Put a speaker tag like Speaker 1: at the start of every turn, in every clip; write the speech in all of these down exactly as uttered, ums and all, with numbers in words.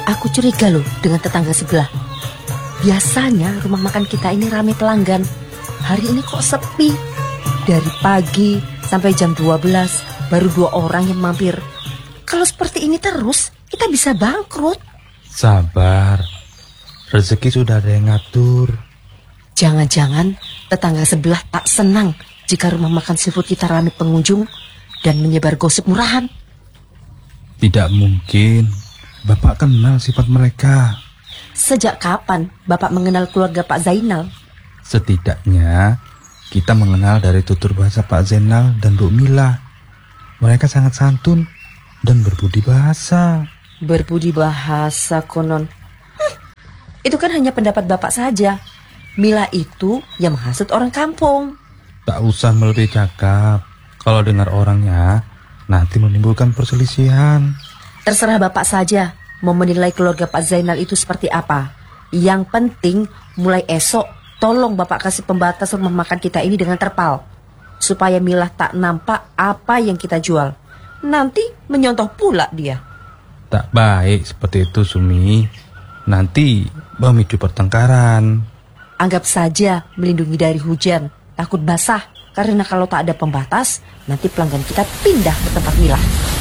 Speaker 1: Aku curiga loh dengan tetangga sebelah. Biasanya rumah makan kita ini ramai pelanggan. Hari ini kok sepi. Dari pagi sampai jam dua belas baru dua orang yang mampir. Kalau seperti ini terus, kita bisa bangkrut.
Speaker 2: Sabar, rezeki sudah ada yang ngatur.
Speaker 1: Jangan-jangan tetangga sebelah tak senang jika rumah makan seafood kita ramai pengunjung dan menyebar gosip murahan.
Speaker 2: Tidak mungkin. Bapak kenal sifat mereka.
Speaker 1: Sejak kapan Bapak mengenal keluarga Pak Zainal?
Speaker 2: Setidaknya kita mengenal dari tutur bahasa Pak Zainal dan Bu Mila. Mereka sangat santun dan berbudi bahasa.
Speaker 1: Berbudi bahasa konon. Hm, itu kan hanya pendapat Bapak saja. Mila itu yang menghasut orang kampung.
Speaker 2: Tak usah melebih cakap. Kalau dengar orangnya, nanti menimbulkan perselisihan.
Speaker 1: Terserah Bapak saja mau menilai keluarga Pak Zainal itu seperti apa. Yang penting mulai esok tolong Bapak kasih pembatas rumah makan kita ini dengan terpal. Supaya Mila tak nampak apa yang kita jual. Nanti menyontoh pula dia.
Speaker 2: Tak baik seperti itu, Sumi. Nanti memicu pertengkaran.
Speaker 1: Anggap saja melindungi dari hujan. Takut basah. Karena kalau tak ada pembatas, nanti pelanggan kita pindah ke tempat Mila.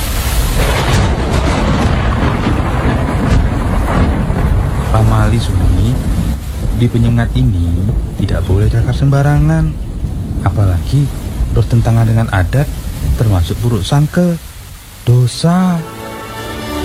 Speaker 2: Pamali, Sumi, di penyengat ini tidak boleh cakap sembarangan. Apalagi bertentangan dengan adat, termasuk buruk sangka, dosa.